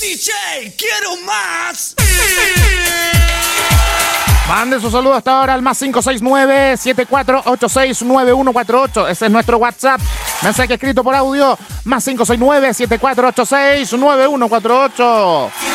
DJ, quiero más. Mande su saludo hasta ahora al más 569-7486-9148. Ese es nuestro WhatsApp. Mensaje escrito por audio, más 569-7486-9148.